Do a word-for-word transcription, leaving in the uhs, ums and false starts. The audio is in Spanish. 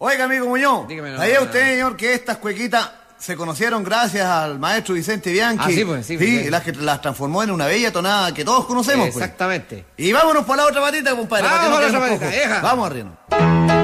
Oiga, amigo Muñoz, Dígame, no, ¿sabía no, usted, no. señor, que estas cuequitas se conocieron gracias al maestro Vicente Bianchi? Ah, sí, pues, sí, pues, sí. las que las transformó en una bella tonada que todos conocemos, pues. Exactamente. Y vámonos por la otra patita, compadre. para que Vamos no por la quedemos otra patita, cojos. vieja. Vamos arriba.